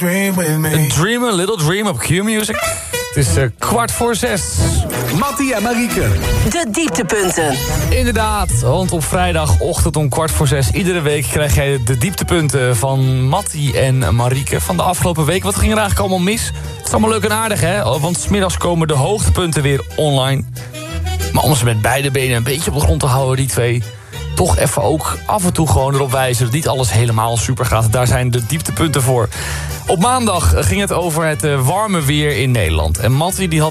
Dream a Little Dream op Q-Music. Het is 5:45. Mattie en Marieke. De dieptepunten. Inderdaad, want op vrijdagochtend om 5:45... iedere week krijg jij de dieptepunten van Mattie en Marieke van de afgelopen week. Wat ging er eigenlijk allemaal mis? Het is allemaal leuk en aardig, hè? Want 's middags komen de hoogtepunten weer online. Maar om ze met beide benen een beetje op de grond te houden, die twee... toch even ook af en toe gewoon erop wijzen dat niet alles helemaal super gaat. Daar zijn de dieptepunten voor. Op maandag ging het over het warme weer in Nederland. En Mattie die had